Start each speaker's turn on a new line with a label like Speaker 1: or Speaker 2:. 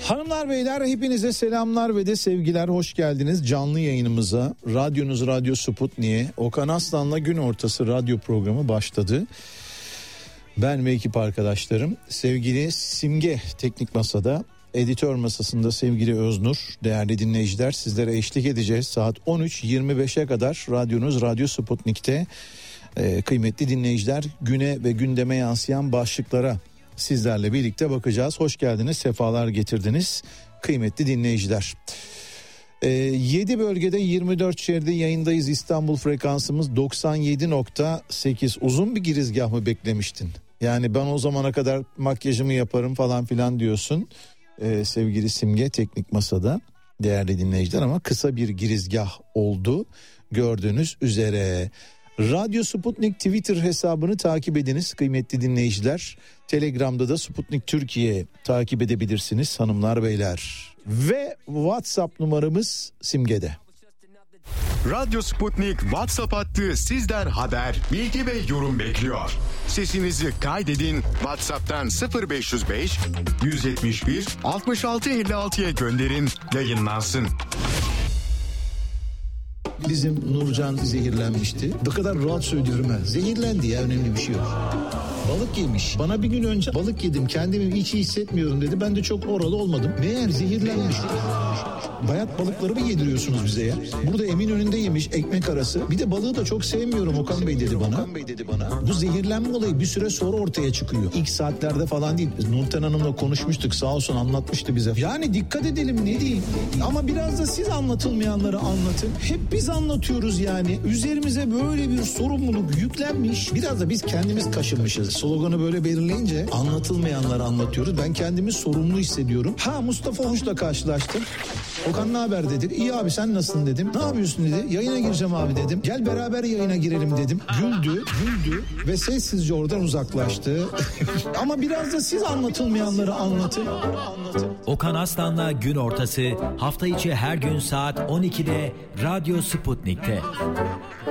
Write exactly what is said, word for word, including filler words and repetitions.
Speaker 1: Hanımlar beyler, hepinize selamlar ve de sevgiler, hoş geldiniz canlı yayınımıza. Radyonuz Radyo Sputnik'e Okan Aslan'la gün ortası radyo programı başladı. Ben ve ekip arkadaşlarım, sevgili Simge teknik masada, editör masasında sevgili Öznur, değerli dinleyiciler, sizlere eşlik edeceğiz. Saat on üç yirmi beşe kadar radyonuz Radyo Sputnik'te. Ee, kıymetli dinleyiciler, güne ve gündeme yansıyan başlıklara sizlerle birlikte bakacağız. Hoş geldiniz, sefalar getirdiniz kıymetli dinleyiciler. Ee, yedi bölgede yirmi dört şehirde yayındayız. İstanbul frekansımız doksan yedi nokta sekiz. Uzun bir girizgah mı beklemiştin? Yani ben o zamana kadar makyajımı yaparım falan filan diyorsun. Ee, sevgili Simge teknik masada, değerli dinleyiciler, ama kısa bir girizgah oldu gördüğünüz üzere. Radyo Sputnik Twitter hesabını takip ediniz kıymetli dinleyiciler. Telegram'da da Sputnik Türkiye takip edebilirsiniz hanımlar beyler. Ve WhatsApp numaramız Simge'de.
Speaker 2: Radyo Sputnik WhatsApp hattı sizden haber, bilgi ve yorum bekliyor. Sesinizi kaydedin, WhatsApp'tan sıfır beş yüz beş yüz yetmiş bir altmış altı elli altıya gönderin, yayınlansın.
Speaker 1: Bizim Nurcan zehirlenmişti. Ne kadar rahat söylüyorum ha. Zehirlendi ya, önemli bir şey yok. Balık yemiş. Bana bir gün önce balık yedim, kendimi hiç iyi hissetmiyorum dedi. Ben de çok oralı olmadım. Meğer zehirlenmiş. Bayat balıkları mı yediriyorsunuz bize ya? Burada Eminönü'nde yemiş ekmek arası. Bir de balığı da çok sevmiyorum Okan Bey dedi bana. Okan Bey dedi bana. Bu zehirlenme olayı bir süre sonra ortaya çıkıyor. İlk saatlerde falan değil. Biz Nurten Hanım'la konuşmuştuk, sağ olsun anlatmıştı bize. Yani dikkat edelim, ne diyeyim. Ama biraz da siz anlatılmayanları anlatın. Hep biz anlatıyoruz yani. Üzerimize böyle bir sorumluluk yüklenmiş. Biraz da biz kendimiz kaşınmışız. Sloganı böyle belirleyince anlatılmayanları anlatıyoruz. Ben kendimi sorumlu hissediyorum. Ha, Mustafa Hoş'la karşılaştım. Okan ne haber dedi. İyi abi, sen nasılsın dedim. Ne yapıyorsun dedi. Yayına gireceğim abi dedim. Gel beraber yayına girelim dedim. Güldü, güldü ve sessizce oradan uzaklaştı. Ama biraz da siz anlatılmayanları anlatın.
Speaker 3: Okan Aslan'la gün ortası hafta içi her gün saat on ikide Radyo Sputnik'te.